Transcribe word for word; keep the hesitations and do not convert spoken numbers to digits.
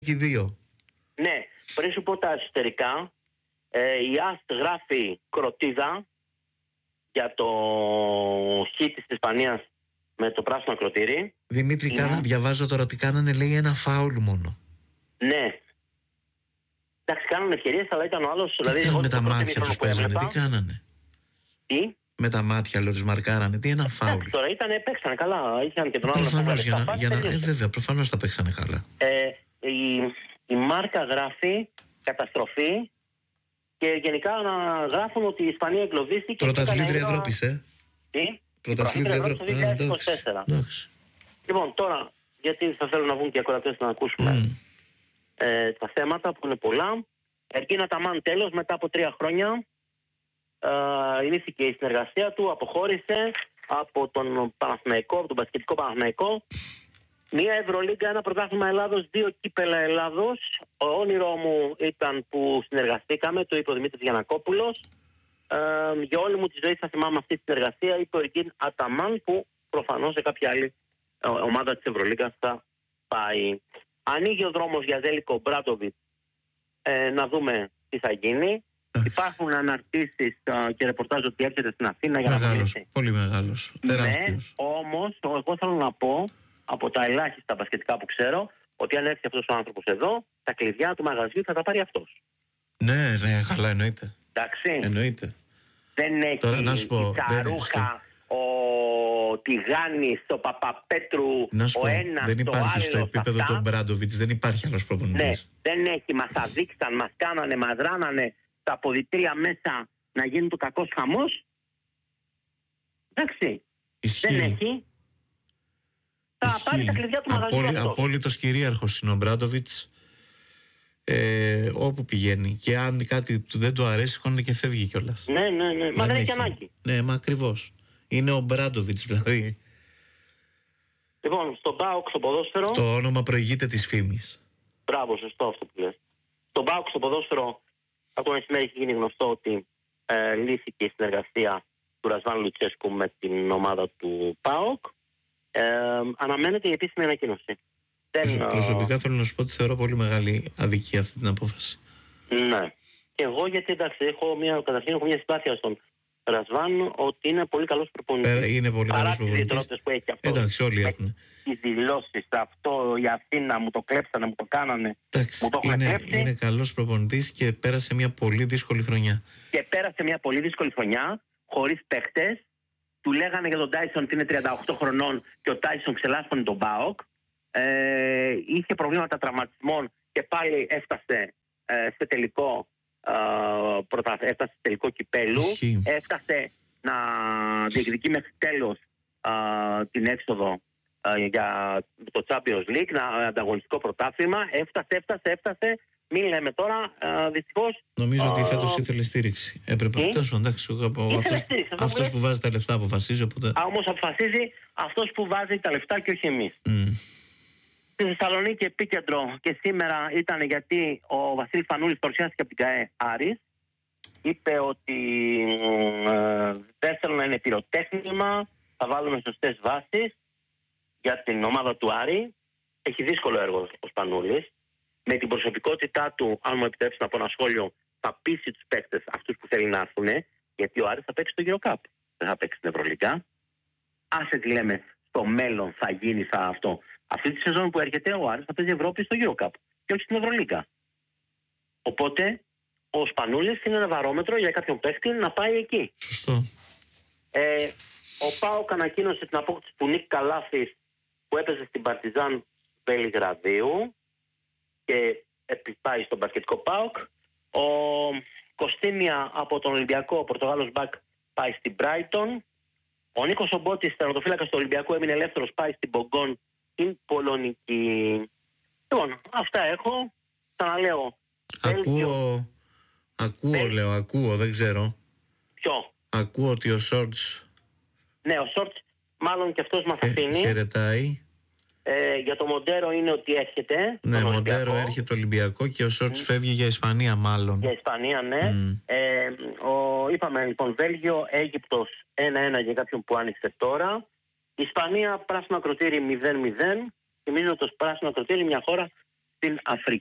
και δύο. Ναι, πριν σου πω τα εσωτερικά, ε, η ΑΣΤ γράφει κροτίδα για το χ της Ισπανίας με το πράσινο ακροτήρι. Δημήτρη, Είναι... κάνα, διαβάζω τώρα τι κάνανε, λέει ένα φάουλ μόνο. Ναι. Εντάξει, κάνανε ευκαιρίες, αλλά ήταν ο άλλος. Τι Δηλαδή, κάνανε με τα μάτια τους παίζανε, τι κάνανε. Τι? Με τα μάτια, λέω, τους μαρκάρανε, τι ένα φάουλ. Εντάξει, τώρα ήταν, παίξανε καλά. Είχαν και τον άλλο. Προφανώς, για να, για να, ε, βέβαια, προφανώς τα παίξανε καλά. Ε, η, η μάρκα γράφει καταστροφή και γενικά να γράφουν ότι η Ισπανία εγκλωβίστηκε. Πρωταθλήτρια Ευρώπης, ε. Τι? Πρωταθλήτρια Ευρώπης το δύο χιλιάδες είκοσι τέσσερα. Λοιπόν, τώρα, γιατί θα θέλουν να βγουν και οι ακροατές να ακούσουμε mm. ε, τα θέματα που είναι πολλά. Ερκίνα Ταμάν τέλος, μετά από τρία χρόνια ε, λύθηκε η συνεργασία του, αποχώρησε από τον Παναθηναϊκό, από τον μπασκετικό Παναθηναϊκό. Μία Ευρωλίγκα, ένα πρωτάθλημα Ελλάδος, δύο κύπελα Ελλάδος. Ο όνειρό μου ήταν που συνεργαστήκαμε, το είπε ο Δημήτρης Γιαννακόπουλος. Ε, για όλη μου τη ζωή θα θυμάμαι αυτή τη συνεργασία, είπε ο Ερκίν Αταμάν, που προφανώς σε κάποια άλλη ομάδα της Ευρωλίγκας θα πάει. Ανοίγει ο δρόμος για Ζέλικο Μπράντοβιτς, ε, να δούμε τι θα γίνει. Υπάρχουν αναρτήσεις ε, και ρεπορτάζ ότι έρχεται στην Αθήνα για μεγάλος, να μιλήσει. Πολύ μεγάλος, τεράστιος. Ναι, όμως εγώ θέλω να πω από τα ελάχιστα μπασκετικά που ξέρω ότι αν έρθει αυτός ο άνθρωπος εδώ, τα κλειδιά του μαγαζιού θα τα πάρει αυτός. Ναι, ναι, καλά, εννοείται. Εντάξει. Εννοείται. Δεν έχει τώρα, να σου πω, η Τσαρούχα, ο Τιγάνης, ο Παπαπέτρου, ο ένας, δεν υπάρχει ο στο επίπεδο του Μπράντοβιτς, δεν υπάρχει άλλος προπονητής. Ναι, δεν έχει, μας αδείξαν, μας κάνανε, μας ράνανε τα αποδυτήρια μέσα να γίνει το κακός χαμός. Εντάξει. Ισχύει. Δεν έχει. Θα Ισχύει. πάρει τα κλειδιά του μαγαζιού Απόλυ, αυτός. Απόλυτος κυρίαρχος είναι ο Μπράντοβιτς, ε, όπου πηγαίνει. Και αν κάτι του δεν του αρέσει, σηκώνεται και φεύγει κιόλας. Ναι, ναι, ναι. Μα δεν έχει ανάγκη. Ναι, μα ακριβώς. Είναι ο Μπράντοβιτς δηλαδή. Λοιπόν, στον ΠΑΟΚ στο ποδόσφαιρο. Το όνομα προηγείται της φήμης. Μπράβο, σωστό αυτό που λες. Στον ΠΑΟΚ στο ποδόσφαιρο, από το μεσημέρι έχει γίνει γνωστό ότι ε, λύθηκε η συνεργασία του Ρασβάν Λουτσέσκου με την ομάδα του ΠΑΟΚ. Ε, αναμένεται η επίσημη ανακοίνωση. Δεν, προσωπικά θέλω να σου πω ότι θεωρώ πολύ μεγάλη αδικία αυτή την απόφαση. Ναι. Και εγώ γιατί εντάξει, έχω μια, καταρχήν έχω μια συμπάθεια στον Ρασβάν ότι είναι πολύ καλός προπονητής. Ε, είναι πολύ καλός προπονητής. Που έχει αυτό. Εντάξει, όλοι έχουν. Οι δηλώσεις, αυτό, η Αθήνα μου το κλέψανε, μου το κάνανε. Εντάξει, μου το είναι, κλέψει. είναι καλός προπονητής και πέρασε μια πολύ δύσκολη χρονιά. Και πέρασε μια πολύ δύσκολη χρονιά, χωρίς παίχτες. Του λέγανε για τον Τάισον ότι είναι τριάντα οκτώ χρονών και ο Τάισον ξελάσπωνε τον ΠΑΟΚ. Ε, είχε προβλήματα τραυματισμών και πάλι έφτασε ε, σε τελικό, ε, πρωτα... έφτασε σε τελικό κυπέλου. Ισχύει. Έφτασε να διεκδικεί μέχρι τέλος ε, την έξοδο ε, για το Champions League, ένα ανταγωνιστικό πρωτάθλημα. Έφτασε, έφτασε, έφτασε. Μην λέμε τώρα, ε, δυστυχώς. Νομίζω ότι ε, φέτος ήθελε στήριξη. Έπρεπε. Τέλος εντάξει, αυτός, αυτός που βάζει τα λεφτά αποφασίζει. Οπότε... Α, όμως αποφασίζει αυτός που βάζει τα λεφτά και όχι εμείς. Mm. Στη Θεσσαλονίκη επίκεντρο και σήμερα ήταν γιατί ο Βασίλης Φανούλης παρουσιάστηκε από την ΚΑΕ Άρης. Είπε ότι ε, δεν θέλουν να είναι πυροτέχνημα, θα βάλουμε σωστές βάσεις για την ομάδα του Άρη. Έχει δύσκολο έργο ο Σπανούλης. Με την προσωπικότητά του, αν μου επιτρέψει να πω ένα σχόλιο, θα πείσει τους παίκτες αυτούς που θέλει να έρθουν, γιατί ο Άρης θα παίξει το EuroCup. Δεν θα παίξει την Ευρωλίγκα. Άσε τι λέμε, στο μέλλον θα γίνει θα αυτό. Αυτή τη σεζόν που έρχεται ο Άρης θα παίζει Ευρώπη στο EuroCup και όχι στην Ευρωλίγκα. Οπότε ο Σπανούλης είναι ένα βαρόμετρο για κάποιον παίκτη να πάει εκεί. Σωστό. Ε, ο ΠΑΟΚ ανακοίνωσε την απόκτηση του Νίκ Καλάθης που έπαιζε στην Παρτιζάν Βελιγραδίου και πάει στον μπασκετικό ΠΑΟΚ. Ο Κωστίνια από τον Ολυμπιακό, ο Πορτογάλος μπακ, πάει στην Μπράιτον. Ο Νίκος Ομπότης, τερματοφύλακας του Ολυμπιακού, έμεινε ελεύθερος, πάει στην Μπογκόν, την Πολωνική. Λοιπόν, αυτά έχω. Ξαναλέω. Ακούω, ακούω Βέλγιο. λέω, ακούω, δεν ξέρω. Ποιο? Ακούω ότι ο Σόρτς... Ναι, ο Σόρτς μάλλον και αυτός μας αφήνει. Ε, χαιρετάει. Ε, για το Μοντέρο είναι ότι έρχεται. Ναι, Μοντέρο έρχεται Ολυμπιακό και ο Σόρτς mm. φεύγει για Ισπανία μάλλον. Για Ισπανία, ναι. Mm. Ε, ο, είπαμε λοιπόν Βέλγιο, Αίγυπτος ένα ένα για κάποιον που άνοιξε τώρα. Ισπανία, πράσινο ακροτήρι μηδέν μηδέν. Θυμίζω το πράσινο ακροτήρι μια χώρα στην Αφρική.